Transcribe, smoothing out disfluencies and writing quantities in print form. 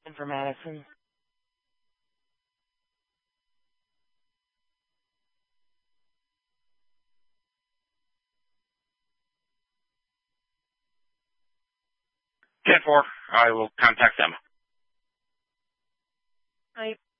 And for Madison. 10-4. I will contact them. Right.